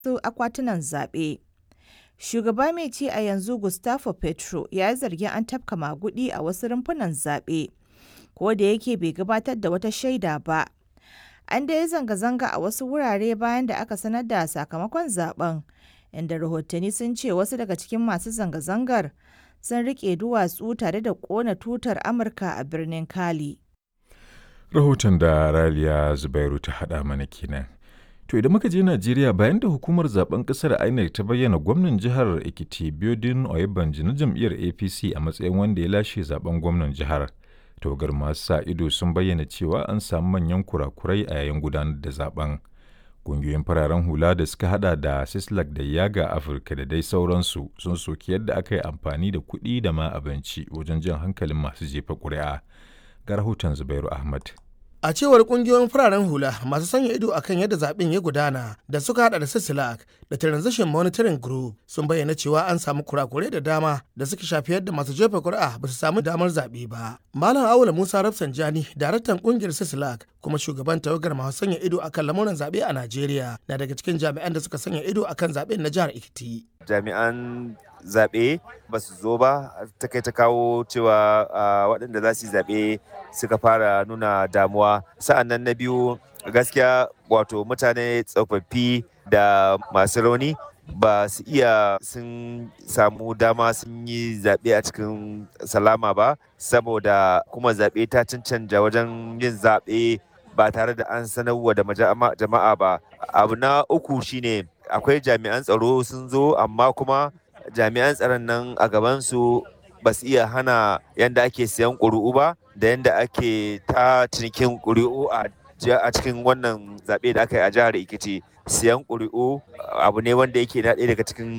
su akwatunan zaɓe. Shugaba mai ci a yanzu Gustavo Petro ya yi zargin an tafka maguɗi a wasu rumfunan zaɓe, ko da yake bai gabatar da wata shaida ba. An dai yi zanga-zanga a wasu wurare bayan da aka sanar da sakamakon zaben, inda rahotanni sun ce wasu daga cikin masu zanga-zangar sun riƙe duwatsu tare da ƙona tutar Amurka a birnin Cali. Rahoton da Raliya Zubairu ta haɗa mana kenan. To idan muka je Najeriya, bayan da hukumar zaben ƙasar INEC ta bayyana gwamnan jihar Ekiti Biodun Oyebanji na jam'iyyar APC a matsayin wanda ya lashe zaben gwamnan jihar. Tawagar masu sa ido sun bayyana cewa an samu manyan kurakurai a yayin gudanar da zaben. Ƙungiyoyin fararen hula da suka hada da Sislak da Yaga Afirka da dai sauransu sun soki yadda aka yi amfani da kuɗi da ma abinci wajen jan hankalin masu jefa ƙuri'a. Ga rahoton Zubairu Ahmad. A cewar kungiyoyin fararen hula masu sanya ido akan yadda zaben ya gudana da suka hada da Sisilak da Transition Monitoring Group sun bayyana cewa an samu kurakurai da dama da suka shafi yadda masu jefa kuri'a ba su samu damar zaɓe ba. Malam Awula Musa Rafsanjani, daraktan kungiyar Sisilak kuma shugaban tawagar masu sanya ido akan lamuran zaɓe a Najeriya, na daga cikin jami'an da suka sanya ido akan zaɓen na jihar Ekiti. Jami'an zaɓe ba su zo ba, ta kai ta kawo cewa waɗanda za su yi zaɓe suka fara nuna damuwa. Sa'an nan na biyu, gaskiya wato mutane tsofaffi da masu rauni ba su iya sun samu dama sun yi zaɓe a cikin salama ba, saboda kuma zaɓe ta cancanja wajen yin zaɓe ba tare da an sanarwa da jama'a ba. Abu na uku shine akwai jami'an tsaro sun zo, amma kuma jami'an tsaron nan a gabansu ba su iya hana yadda ake siyan ƙuri'u ba da yadda ake ta cinikin ƙuri'u a cikin wannan zaɓe da aka yi a jihar Ekiti. Siyan ƙuri'u abu ne wanda yake na ɗaya daga cikin